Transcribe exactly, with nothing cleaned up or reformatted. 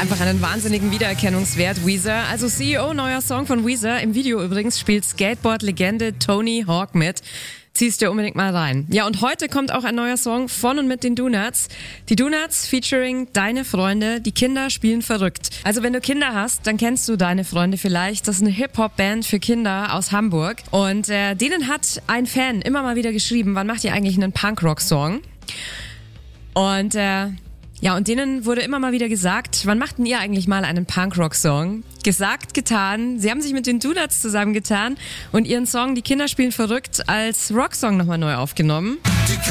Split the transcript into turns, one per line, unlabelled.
einfach einen wahnsinnigen Wiedererkennungswert, Weezer. Also C E O, neuer Song von Weezer. Im Video übrigens spielt Skateboard-Legende Tony Hawk mit. Ziehst dir unbedingt mal rein. Ja, und heute kommt auch ein neuer Song von und mit den Donuts. Die Donuts featuring Deine Freunde. Die Kinder spielen verrückt. Also wenn du Kinder hast, dann kennst du Deine Freunde vielleicht. Das ist eine Hip-Hop-Band für Kinder aus Hamburg. Und äh, denen hat ein Fan immer mal wieder geschrieben, wann macht ihr eigentlich einen Punkrock-Song? Und äh, ja, und denen wurde immer mal wieder gesagt, wann machten ihr eigentlich mal einen Punkrock-Song? Gesagt, getan. Sie haben sich mit den Donuts zusammengetan und ihren Song Die Kinder spielen verrückt als Rocksong nochmal neu aufgenommen.